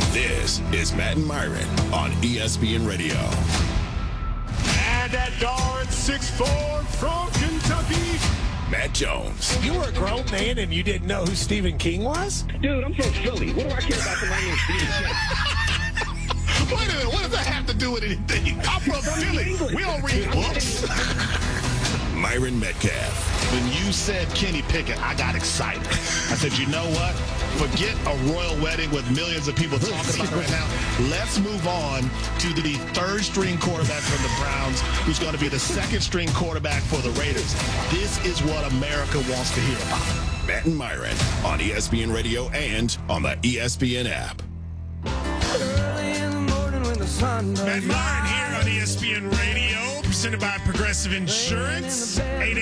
This is Matt and Myron on ESPN Radio. And at guard 6'4" from Kentucky, Matt Jones. You were a grown man and you didn't know who Stephen King was? Dude, I'm from Philly. What do I care about somebody named Stephen King? Wait a minute, what does that have to do with anything? I'm from Philly. We don't read books. Myron Metcalf. When you said Kenny Pickett, I got excited. I said, you know what? Forget a royal wedding with millions of people talking about it right now. Let's move on to the third-string quarterback from the Browns, who's going to be the second-string quarterback for the Raiders. This is what America wants to hear about. Matt and Myron on ESPN Radio and on the ESPN app. Matt Myron here on ESPN Radio, presented by Progressive Insurance.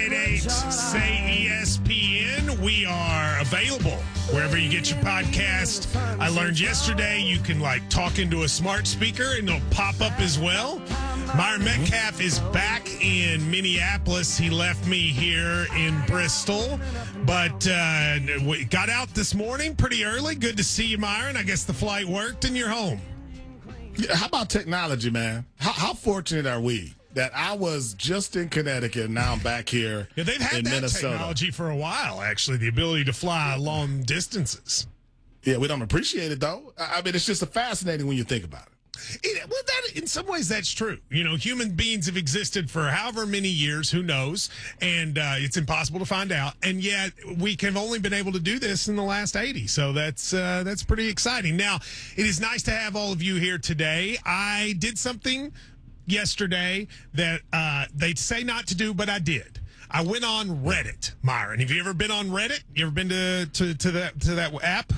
888-SAY-ESPN. We are available wherever you get your podcast. I learned yesterday you can talk into a smart speaker and it'll pop up as well. Myron Metcalf is back in Minneapolis. He left me here in Bristol, but we got out this morning pretty early. Good to see you, Myron. I guess the flight worked and you're home. Yeah, how about technology, man? How fortunate are we that I was just in Connecticut and now I'm back here they've had in that Minnesota. Technology for a while, actually, the ability to fly long distances. Yeah, we don't appreciate it, though. I mean, it's just fascinating when you think about it. In some ways, that's true. You know, human beings have existed for however many years, who knows, and it's impossible to find out. And yet, we have only been able to do this in the last 80. So that's pretty exciting. Now, it is nice to have all of you here today. I did something yesterday that they say not to do, but I did. I went on Reddit, Myron. Have you ever been on Reddit? You ever been to that app?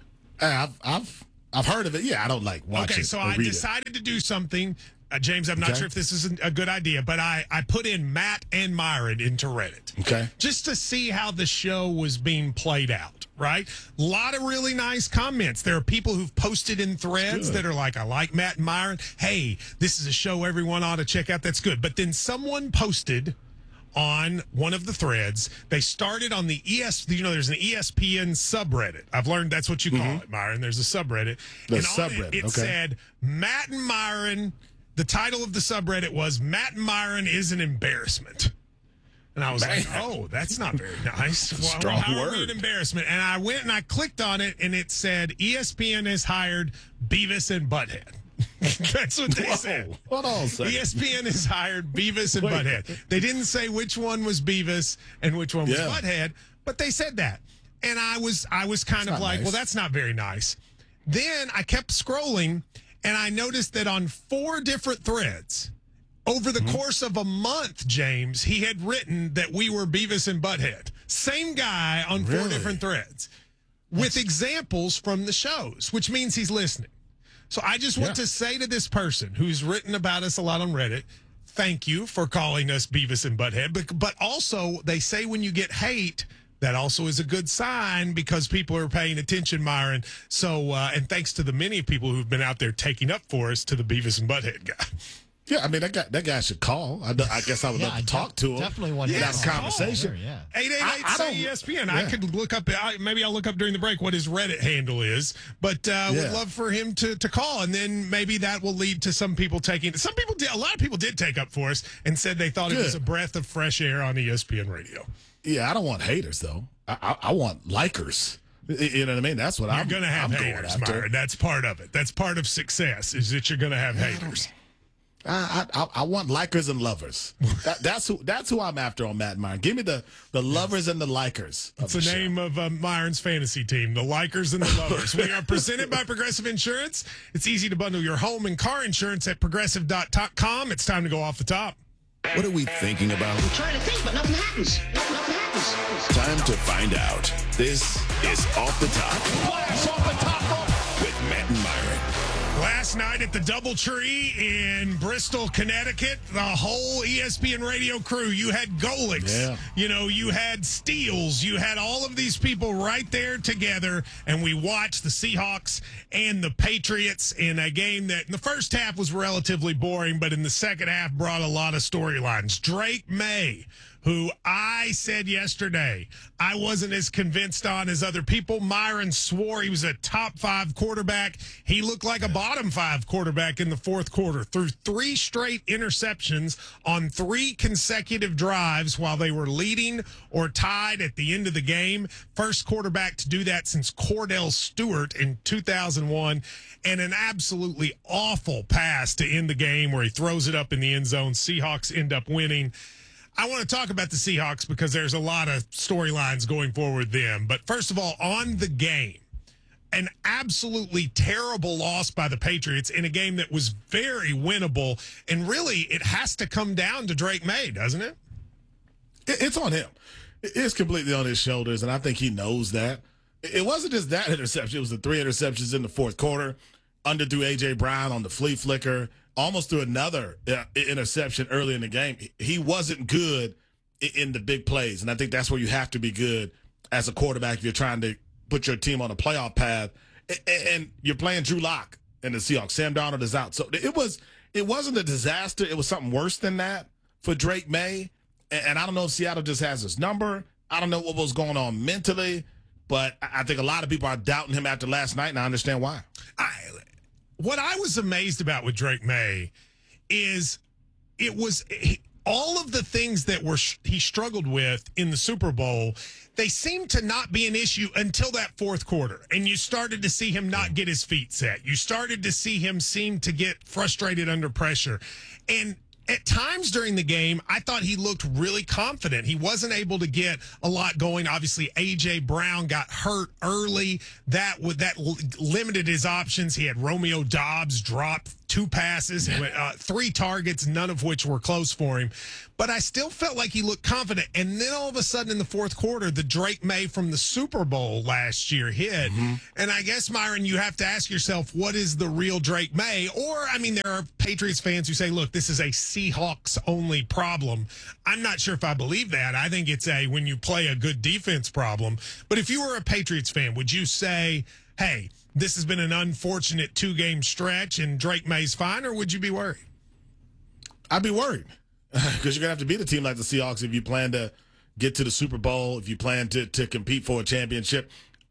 I've heard of it. Yeah, I don't watch it. Okay, so I decided to do something. James, I'm not sure if this is a good idea, but I put in Matt and Myron into Reddit. Okay. Just to see how the show was being played out, right? A lot of really nice comments. There are people who've posted in threads that are like, I like Matt and Myron. Hey, this is a show everyone ought to check out. That's good. But then someone posted on one of the threads, they started on the there's an ESPN subreddit. I've learned that's what you call it, Myron. There's a subreddit. The and subreddit, on it said, Matt and Myron, the title of the subreddit was Matt and Myron is an embarrassment. And I was like, oh, that's not very nice. Strong how word. Are we an embarrassment? And I went and I clicked on it, and it said ESPN has hired Beavis and Butthead. That's what they said. Hold on a second. ESPN has hired Beavis and Butthead. They didn't say which one was Beavis and which one was Butthead, but they said that. And I was kind of like, well, that's not very nice. Then I kept scrolling, and I noticed that on 4 different threads, over the course of a month, James, he had written that we were Beavis and Butthead. Same guy on 4 different threads with examples from the shows, which means he's listening. So I just want to say to this person who's written about us a lot on Reddit, thank you for calling us Beavis and Butthead. But also, they say when you get hate, that also is a good sign because people are paying attention, Myron. So, and thanks to the many people who've been out there taking up for us to the Beavis and Butthead guy. Yeah, I mean, that guy should call. I guess I would love to talk to him. Definitely want to have a conversation. Sure, yeah. 888-SAY-ESPN. I could look up, maybe I'll look up during the break what his Reddit handle is, but would love for him to call, and then maybe that will lead to some people taking, a lot of people did take up for us and said they thought it was a breath of fresh air on ESPN Radio. Yeah, I don't want haters, though. I want likers. You know what I mean? That's what You're going to have haters, Myron. That's part of it. That's part of success, is that you're going to have haters. I want likers and lovers. That's who I'm after on Matt and Myron. Give me the lovers and the likers. It's the name of Myron's fantasy team, the likers and the lovers. We are presented by Progressive Insurance. It's easy to bundle your home and car insurance at progressive.com. It's time to go off the top. What are we thinking about? I'm trying to think, but nothing happens. Nothing happens. Time to find out. This is Off the Top. Flash off the top with Matt and Myron. Last night at the Doubletree in Bristol, Connecticut, the whole ESPN Radio crew, you had Golix, you had Steels, you had all of these people right there together, and we watched the Seahawks and the Patriots in a game that in the first half was relatively boring, but in the second half brought a lot of storylines. Drake May, who I said yesterday I wasn't as convinced on as other people. Myron swore he was a top 5 quarterback. He looked like a bottom 5 quarterback in the fourth quarter. Threw 3 straight interceptions on 3 consecutive drives while they were leading or tied at the end of the game. First quarterback to do that since Cordell Stewart in 2001. And an absolutely awful pass to end the game where he throws it up in the end zone. Seahawks end up winning. I want to talk about the Seahawks because there's a lot of storylines going forward with them. But first of all, on the game, an absolutely terrible loss by the Patriots in a game that was very winnable. And really, it has to come down to Drake May, doesn't it? It's on him. It's completely on his shoulders, and I think he knows that. It wasn't just that interception. It was the 3 interceptions in the fourth quarter. Underthrew A.J. Brown on the flea flicker. Almost threw another interception early in the game. He wasn't good in the big plays, and I think that's where you have to be good as a quarterback if you're trying to put your team on a playoff path. And you're playing Drew Lock and the Seahawks. Sam Darnold is out. So it wasn't a disaster. It was something worse than that for Drake May. And I don't know if Seattle just has his number. I don't know what was going on mentally, but I think a lot of people are doubting him after last night, and I understand why. What I was amazed about with Drake May is all of the things that he struggled with in the Super Bowl, they seemed to not be an issue until that fourth quarter. And you started to see him not get his feet set. You started to see him seem to get frustrated under pressure. And at times during the game, I thought he looked really confident. He wasn't able to get a lot going. Obviously, A.J. Brown got hurt early. That limited his options. He had Romeo Doubs drop 2 passes, 3 targets, none of which were close for him. But I still felt like he looked confident. And then all of a sudden in the fourth quarter, the Drake May from the Super Bowl last year hit. Mm-hmm. And I guess, Myron, you have to ask yourself, what is the real Drake May? Or, I mean, there are Patriots fans who say, look, this is a Seahawks-only problem. I'm not sure if I believe that. I think it's a when you play a good defense problem. But if you were a Patriots fan, would you say, hey, this has been an unfortunate 2-game stretch and Drake May's fine, or would you be worried? I'd be worried because you're going to have to beat a team like the Seahawks if you plan to get to the Super Bowl, if you plan to compete for a championship.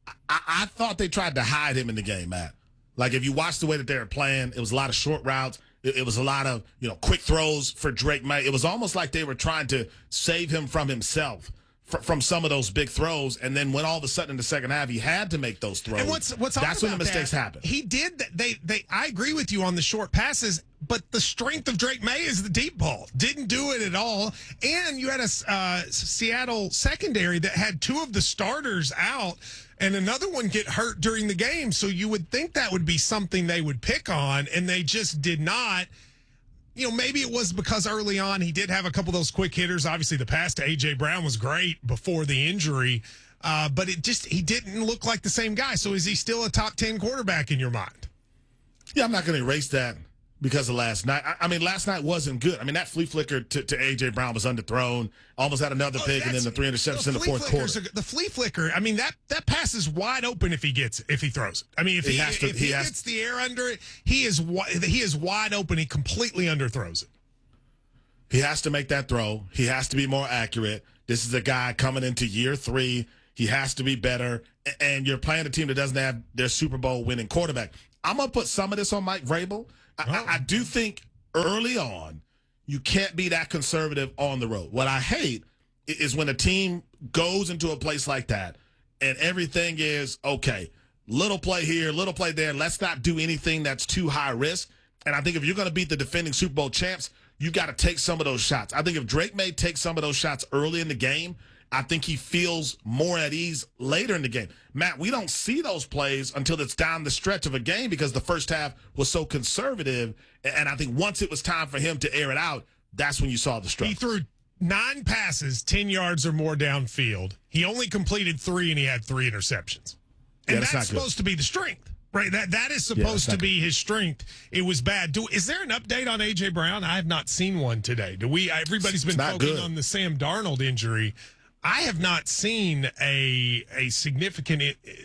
I thought they tried to hide him in the game, Matt. Like, if you watch the way that they were playing, it was a lot of short routes. It was a lot of, quick throws for Drake May. It was almost like they were trying to save him from himself. From some of those big throws, and then when all of a sudden in the second half he had to make those throws. And what's that's when the mistakes happen. He did. I agree with you on the short passes, but the strength of Drake May is the deep ball. Didn't do it at all, and you had a Seattle secondary that had 2 of the starters out, and another one get hurt during the game. So you would think that would be something they would pick on, and they just did not. Maybe it was because early on he did have a couple of those quick hitters. Obviously, the pass to A.J. Brown was great before the injury, but he didn't look like the same guy. So is he still a top 10 quarterback in your mind? Yeah, I'm not going to erase that because of last night. I mean, last night wasn't good. I mean, that flea flicker to A.J. Brown was underthrown, almost had another pick, and then the 3 interceptions in the fourth quarter. The flea flicker, I mean, that pass is wide open if he throws it. I mean, if he gets the air under it, he is wide open. He completely underthrows it. He has to make that throw. He has to be more accurate. This is a guy coming into year 3. He has to be better. And you're playing a team that doesn't have their Super Bowl winning quarterback. I'm going to put some of this on Mike Vrabel. I do think early on you can't be that conservative on the road. What I hate is when a team goes into a place like that and everything is, okay, little play here, little play there. Let's not do anything that's too high risk. And I think if you're going to beat the defending Super Bowl champs, you got to take some of those shots. I think if Drake May takes some of those shots early in the game, I think he feels more at ease later in the game. Matt, we don't see those plays until it's down the stretch of a game because the first half was so conservative. And I think once it was time for him to air it out, that's when you saw the struggle. He threw 9 passes, 10 yards or more downfield. He only completed 3, and he had 3 interceptions. And that's supposed to be the strength, right? That is supposed to be his strength. It was bad. Is there an update on A.J. Brown? I have not seen one today. Everybody's been focusing on the Sam Darnold injury. I have not seen a significant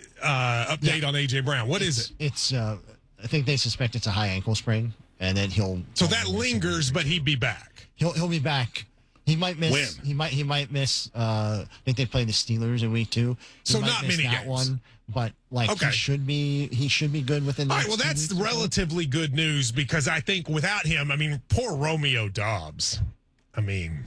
update on A.J. Brown. What is it? It's I think they suspect it's a high ankle sprain, and then he'll. So that lingers, but he'd be back. He'll be back. He might miss. When? He might miss. I think they play the Steelers in week 2. So not many that games. One, but he should be good within. The All right. next Well, 2 that's weeks. relatively good news because I think without him, I mean, poor Romeo Doubs. I mean,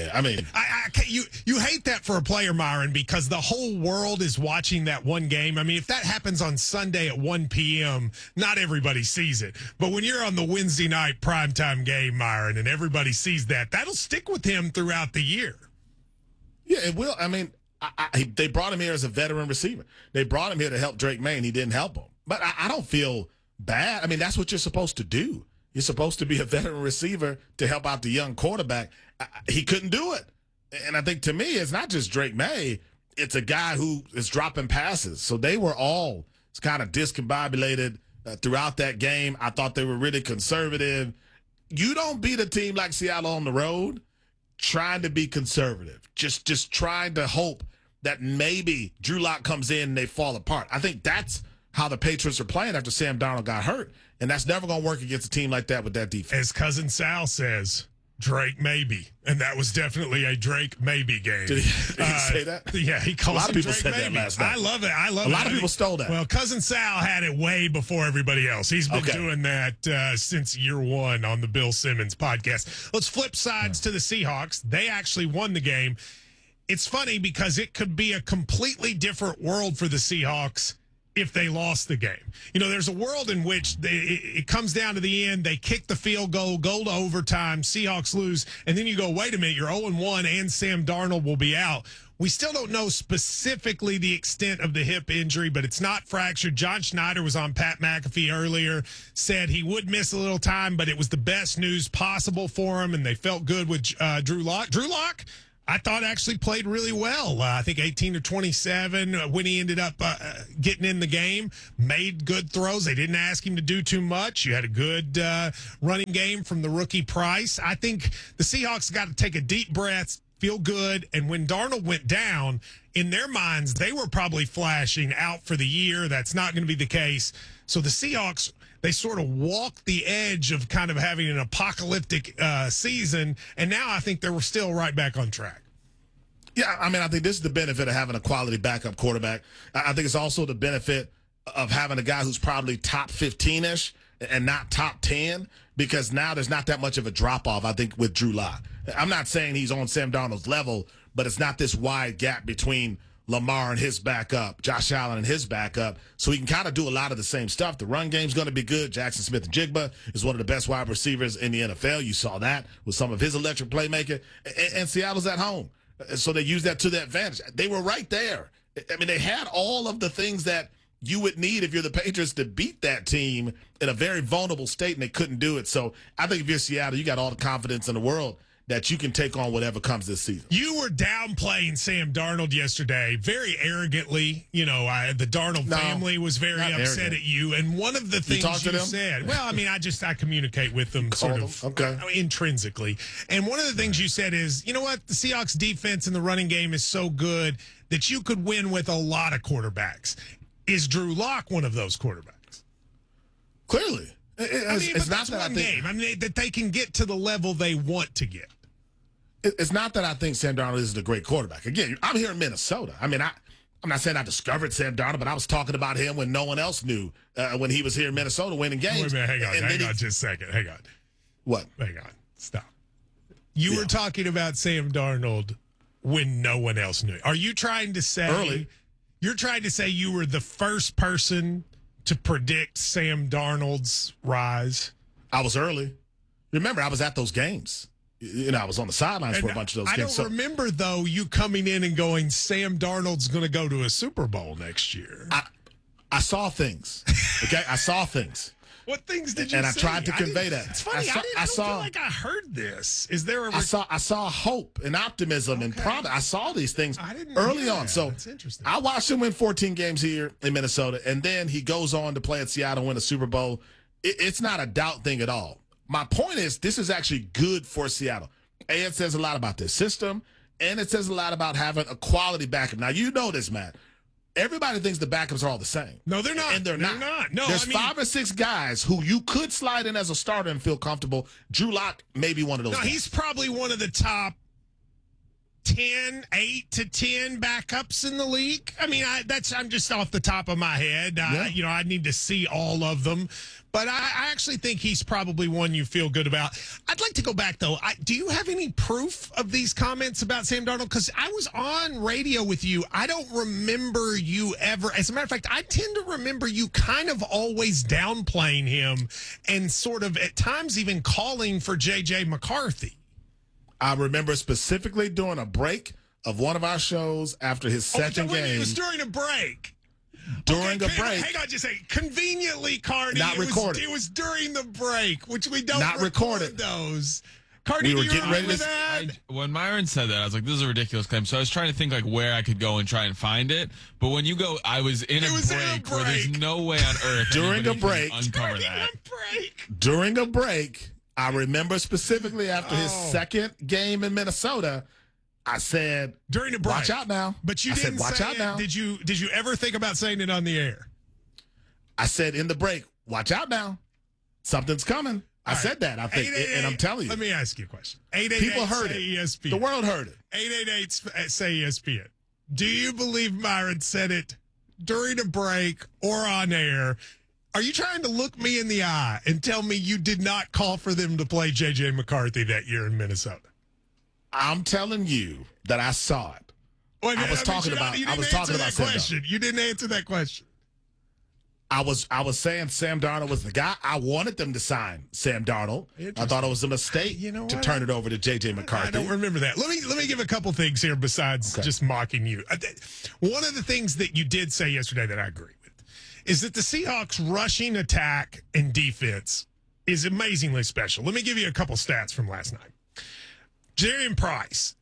you hate that for a player, Myron, because the whole world is watching that one game. I mean, if that happens on Sunday at 1 p.m., not everybody sees it. But when you're on the Wednesday night primetime game, Myron, and everybody sees that, that'll stick with him throughout the year. Yeah, it will. I mean, they brought him here as a veteran receiver. They brought him here to help Drake May, and he didn't help him. But I don't feel bad. I mean, that's what you're supposed to do. You're supposed to be a veteran receiver to help out the young quarterback. He couldn't do it. And I think to me, it's not just Drake May. It's a guy who is dropping passes. So they were all kind of discombobulated throughout that game. I thought they were really conservative. You don't beat a team like Seattle on the road trying to be conservative, just trying to hope that maybe Drew Lock comes in and they fall apart. I think that's how the Patriots are playing after Sam Darnold got hurt. And that's never going to work against a team like that with that defense. As Cousin Sal says, Drake maybe. And that was definitely a Drake maybe game. Did he say that? Yeah, he calls a lot of people Drake said maybe. that last night. I love it. A lot of people stole that. Well, Cousin Sal had it way before everybody else. He's been doing that since year one on the Bill Simmons podcast. Let's flip sides to the Seahawks. They actually won the game. It's funny because it could be a completely different world for the Seahawks if they lost the game. You know, there's a world in which it comes down to the end, they kick the field goal, go to overtime, Seahawks lose, and then you go, wait a minute, you're 0-1 and Sam Darnold will be out. We still don't know specifically the extent of the hip injury, but it's not fractured. John Schneider was on Pat McAfee earlier, said he would miss a little time, but it was the best news possible for him, and they felt good with Drew Lock. Drew Lock, I thought actually played really well. I think 18 or 27 when he ended up getting in the game, made good throws. They didn't ask him to do too much. You had a good running game from the rookie Price. I think the Seahawks got to take a deep breath, feel good. And when Darnold went down, in their minds, they were probably flashing out for the year. That's not going to be the case. So the Seahawks, they sort of walked the edge of kind of having an apocalyptic season, and now I think they're still right back on track. Yeah, I mean, I think this is the benefit of having a quality backup quarterback. I think it's also the benefit of having a guy who's probably top 15-ish and not top 10, because now there's not that much of a drop-off, I think, with Drew Lock. I'm not saying he's on Sam Darnold's level, but it's not this wide gap between Lamar and his backup, Josh Allen and his backup, so he can kind of do a lot of the same stuff. The run game's going to be good. Jackson Smith-Njigba is one of the best wide receivers in the NFL. You saw that with some of his electric playmaking. And Seattle's at home, so they use that to their advantage. They were right there. I mean, they had all of the things that you would need if you're the Patriots to beat that team in a very vulnerable state, and they couldn't do it. So I think if you're Seattle, you got all the confidence in the world that you can take on whatever comes this season. You were downplaying Sam Darnold yesterday very arrogantly. You know, the Darnold family was very upset at you. And one of the things you said, well, I mean, I communicate with them sort of intrinsically. And one of the things you said is, you know what? The Seahawks defense in the running game is so good that you could win with a lot of quarterbacks. Is Drew Lock one of those quarterbacks? Clearly. It's not that game. I mean, that they can get to the level they want to get. It's not that I think Sam Darnold is a great quarterback. Again, I'm here in Minnesota. I mean, I'm not saying I discovered Sam Darnold, but I was talking about him when no one else knew when he was here in Minnesota winning games. Wait a minute, hang on just a second. Hang on. What? Hang on. Stop. You were talking about Sam Darnold when no one else knew. Are you trying to say... Early. You're trying to say you were the first person to predict Sam Darnold's rise? I was early. Remember, I was at those games. You know, I was on the sidelines for a bunch of those games. I don't remember, though, you coming in and going, Sam Darnold's going to go to a Super Bowl next year. I saw things. Okay? I saw things. What things did you see? And I tried to convey that. It's funny. I don't feel like I heard this. Is there a... I saw hope and optimism and promise. I saw these things early on. So that's interesting. I watched him win 14 games here in Minnesota, and then he goes on to play at Seattle and win a Super Bowl. It's not a doubt thing at all. My point is, this is actually good for Seattle. It says a lot about their system, and it says a lot about having a quality backup. Now, you know this, Matt. Everybody thinks the backups are all the same. No, they're not. And they're not. No, There's 5 or 6 guys who you could slide in as a starter and feel comfortable. Drew Lock may be one of those guys. He's probably one of the top 8 to 10 backups in the league. I mean, I'm just off the top of my head. I need to see all of them. But I actually think he's probably one you feel good about. I'd like to go back, though. Do you have any proof of these comments about Sam Darnold? Because I was on radio with you. I don't remember you ever. As a matter of fact, I tend to remember you kind of always downplaying him and sort of at times even calling for J.J. McCarthy. I remember specifically during a break of one of our shows after his second game. It was during a break. During a break. Hang on, just a second. Conveniently, Cardi. Not recorded. It was during the break, which we don't not recorded those. Cardi, we were getting ready to. When Myron said that, I was like, "This is a ridiculous claim." So I was trying to think like where I could go and try and find it. But when you go, I was in a break where there's no way on earth during a break uncover that. During a break, I remember specifically after his second game in Minnesota, I said, during the break, watch out now. But you didn't watch say out now. Did you ever think about saying it on the air? I said in the break, watch out now. Something's coming. I said that, I think, and I'm telling you. Let me ask you a question. People heard it. ESPN. The world heard it. 888 say ESPN. Do you believe Myron said it during a break or on air? Are you trying to look me in the eye and tell me you did not call for them to play J.J. McCarthy that year in Minnesota? I'm telling you that I saw it. Well, I was talking about that question. You didn't answer that question. I was saying Sam Darnold was the guy. I wanted them to sign Sam Darnold. I thought it was a mistake to turn it over to J.J. McCarthy. I don't remember that. Let me give a couple things here besides just mocking you. One of the things that you did say yesterday that I agree with is that the Seahawks rushing attack and defense is amazingly special. Let me give you a couple stats from last night. Jarian Price,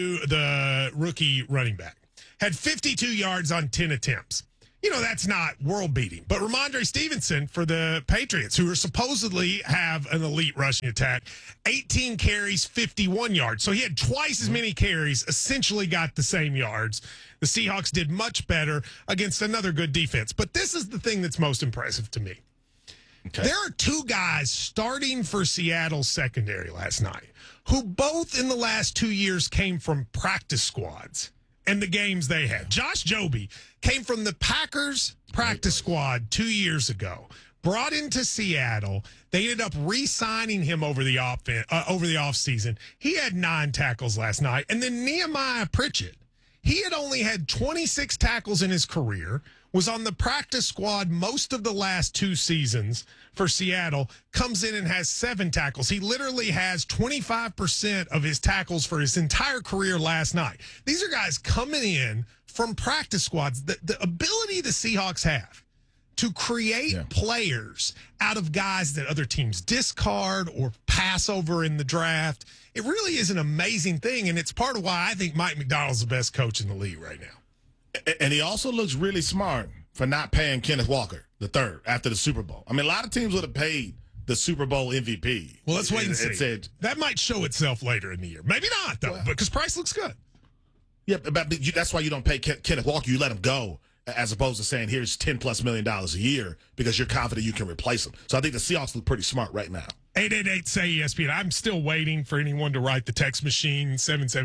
the rookie running back, had 52 yards on 10 attempts. You know, that's not world-beating. But Ramondre Stevenson for the Patriots, who are supposedly have an elite rushing attack, 18 carries, 51 yards. So he had twice as many carries, essentially got the same yards. The Seahawks did much better against another good defense. But this is the thing that's most impressive to me. Okay. There are two guys starting for Seattle's secondary last night who both in the last 2 years came from practice squads and the games they had. Josh Jobe came from the Packers practice squad 2 years ago, brought into Seattle. They ended up re-signing him over the offseason. He had 9 tackles last night. And then Nehemiah Pritchett, he had only had 26 tackles in his career, was on the practice squad most of the last 2 seasons for Seattle, comes in and has 7 tackles. He literally has 25% of his tackles for his entire career last night. These are guys coming in from practice squads. The ability the Seahawks have to create players out of guys that other teams discard or pass over in the draft, it really is an amazing thing, and it's part of why I think Mike Macdonald's the best coach in the league right now. And he also looks really smart for not paying Kenneth Walker III after the Super Bowl. I mean, a lot of teams would have paid the Super Bowl MVP. Well, let's wait and see. That might show itself later in the year. Maybe not, though, because Price looks good. Yeah, but that's why you don't pay Kenneth Walker. You let him go, as opposed to saying, here's $10+ million a year because you're confident you can replace him. So I think the Seahawks look pretty smart right now. 888 say ESPN. I'm still waiting for anyone to write the text machine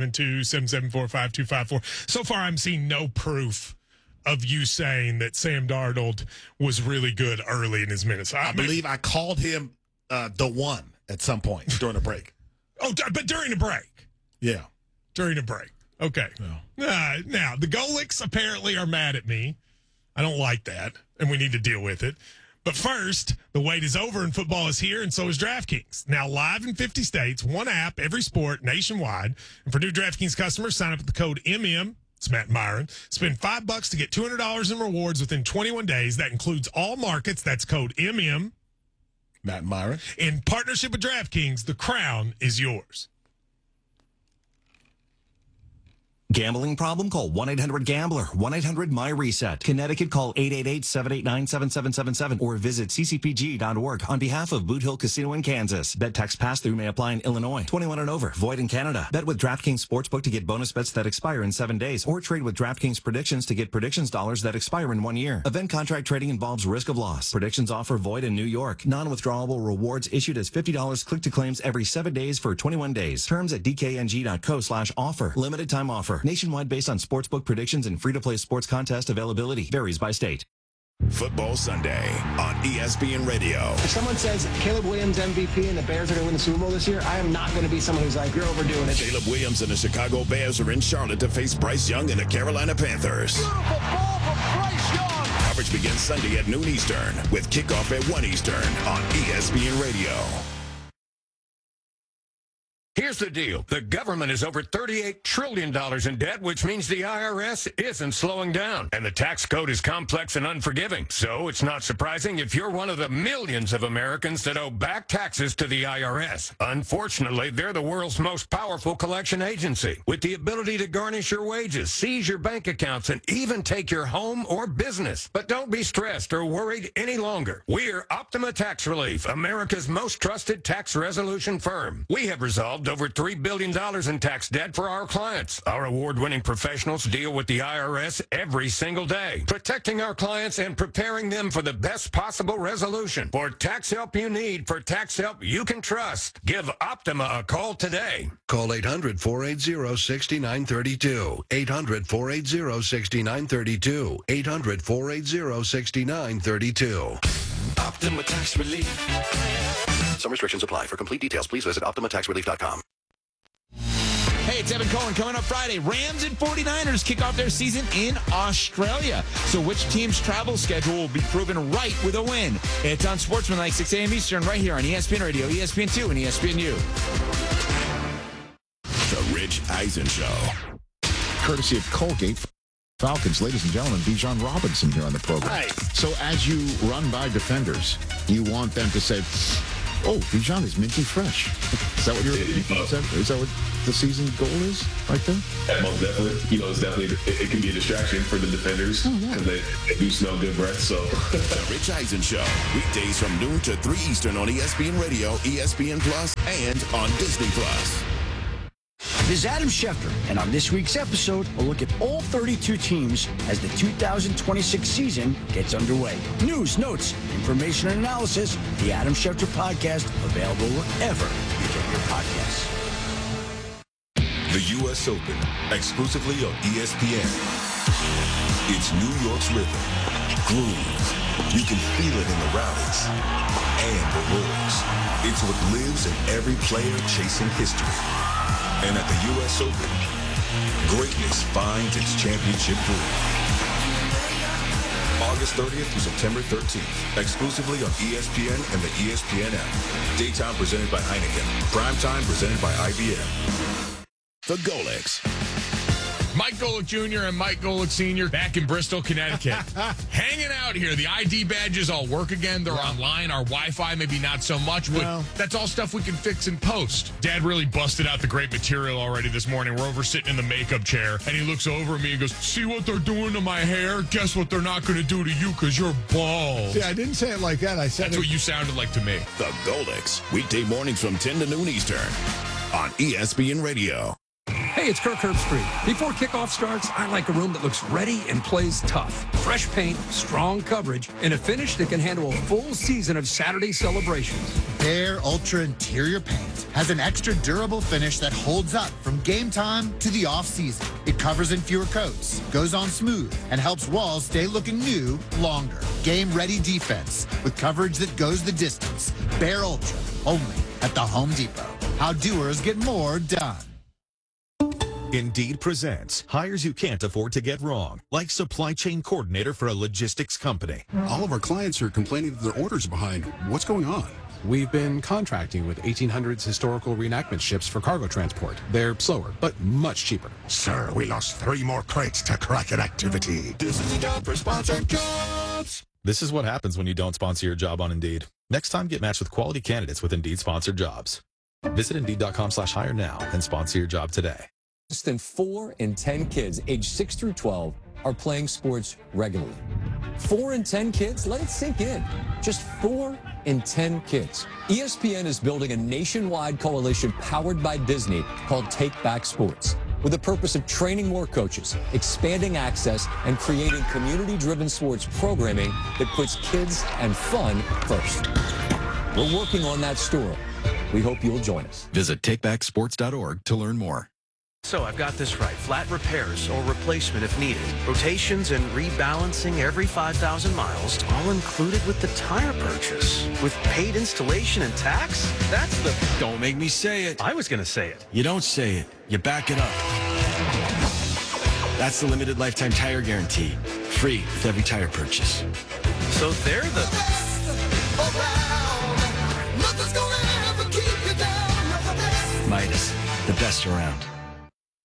772-774-5254. So far, I'm seeing no proof of you saying that Sam Darnold was really good early in his minutes. I believe I called him the one at some point during the break. Oh, but during the break. Yeah, during the break. Okay. Yeah. Now the Golics apparently are mad at me. I don't like that, and we need to deal with it. But first, the wait is over and football is here, and so is DraftKings. Now live in 50 states, one app, every sport, nationwide. And for new DraftKings customers, sign up with the code MM. It's Matt Myron. Spend $5 to get $200 in rewards within 21 days. That includes all markets. That's code MM. Matt Myron. In partnership with DraftKings, the crown is yours. Gambling problem? Call 1-800-GAMBLER, 1-800-MY-RESET. Connecticut, call 888-789-7777 or visit ccpg.org on behalf of Boot Hill Casino in Kansas. Bet tax pass-through may apply in Illinois. 21 and over. Void in Canada. Bet with DraftKings Sportsbook to get bonus bets that expire in 7 days or trade with DraftKings Predictions to get predictions dollars that expire in 1 year. Event contract trading involves risk of loss. Predictions offer void in New York. Non-withdrawable rewards issued as $50 click-to-claims every 7 days for 21 days. Terms at dkng.co/offer. Limited time offer. Nationwide based on sportsbook predictions and free-to-play sports contest availability. Varies by state. Football Sunday on ESPN Radio. If someone says Caleb Williams MVP and the Bears are going to win the Super Bowl this year, I am not going to be someone who's like, you're overdoing it. Caleb Williams and the Chicago Bears are in Charlotte to face Bryce Young and the Carolina Panthers. Beautiful ball from Bryce Young. Coverage begins Sunday at noon Eastern with kickoff at 1 Eastern on ESPN Radio. Here's the deal. The government is over $38 trillion in debt, which means the IRS isn't slowing down. And the tax code is complex and unforgiving. So it's not surprising if you're one of the millions of Americans that owe back taxes to the IRS. Unfortunately, they're the world's most powerful collection agency, with the ability to garnish your wages, seize your bank accounts, and even take your home or business. But don't be stressed or worried any longer. We're Optima Tax Relief, America's most trusted tax resolution firm. We have resolved over $3 billion in tax debt for our clients. Our award-winning professionals deal with the IRS every single day, protecting our clients and preparing them for the best possible resolution. For tax help you need, for tax help you can trust, give Optima a call today. Call 800-480-6932. 800-480-6932. 800-480-6932. Optima Tax Relief. Some restrictions apply. For complete details, please visit OptimaTaxRelief.com. Hey, it's Evan Cohen. Coming up Friday, Rams and 49ers kick off their season in Australia. So which team's travel schedule will be proven right with a win? It's on Sportsmanlike, 6 a.m. Eastern, right here on ESPN Radio, ESPN2, and ESPNU. The Rich Eisen Show. Courtesy of Colgate. Falcons, ladies and gentlemen, Bijan Robinson here on the program. Hi. So as you run by defenders, you want them to say, oh, Bijan is minty fresh. Is that what is that what the season goal is right there? Yeah, most definitely. It's definitely, it can be a distraction for the defenders because they do smell good breath. So The Rich Eisen Show, weekdays from noon to 3 Eastern on ESPN Radio, ESPN Plus, and on Disney Plus. This is Adam Schefter, and on this week's episode, we'll look at all 32 teams as the 2026 season gets underway. News, notes, information, and analysis. The Adam Schefter Podcast, available wherever you get your podcasts. The U.S. Open, exclusively on ESPN. It's New York's rhythm, groove. You can feel it in the rallies and the roars. It's what lives in every player chasing history. And at the U.S. Open, greatness finds its championship groove. August 30th through September 13th, exclusively on ESPN and the ESPN app. Daytime presented by Heineken. Primetime presented by IBM. The Golics. Mike Golick Jr. and Mike Golick Sr. back in Bristol, Connecticut. Hanging out here. The ID badges all work again. They're online. Our Wi-Fi maybe not so much, but that's all stuff we can fix in post. Dad really busted out the great material already this morning. We're over sitting in the makeup chair, and he looks over at me and goes, see what they're doing to my hair? Guess what they're not going to do to you because you're bald. See, I didn't say it like that. I said that's what you sounded like to me. The Golics, weekday mornings from 10 to noon Eastern on ESPN Radio. Hey, it's Kirk Herbstreit. Before kickoff starts, I like a room that looks ready and plays tough. Fresh paint, strong coverage, and a finish that can handle a full season of Saturday celebrations. Behr Ultra Interior Paint has an extra durable finish that holds up from game time to the off-season. It covers in fewer coats, goes on smooth, and helps walls stay looking new longer. Game-ready defense with coverage that goes the distance. Behr Ultra, only at the Home Depot. How doers get more done. Indeed presents hires you can't afford to get wrong, like supply chain coordinator for a logistics company. All of our clients are complaining that their orders are behind. What's going on? We've been contracting with 1800s historical reenactment ships for cargo transport. They're slower, but much cheaper. Sir, we lost 3 more crates to Kraken activity. This is the job for sponsored jobs. This is what happens when you don't sponsor your job on Indeed. Next time, get matched with quality candidates with Indeed sponsored jobs. Visit Indeed.com/hire now and sponsor your job today. Less than 4 in 10 kids aged 6 through 12 are playing sports regularly. 4 in 10 kids? Let it sink in. Just 4 in 10 kids. ESPN is building a nationwide coalition powered by Disney called Take Back Sports, with the purpose of training more coaches, expanding access, and creating community-driven sports programming that puts kids and fun first. We're working on that story. We hope you'll join us. Visit takebacksports.org to learn more. So I've got this right. Flat repairs or replacement if needed. Rotations and rebalancing every 5,000 miles, all included with the tire purchase. With paid installation and tax? That's the... Don't make me say it. I was going to say it. You don't say it. You back it up. That's the limited lifetime tire guarantee. Free with every tire purchase. So they're the... Midas, the best around.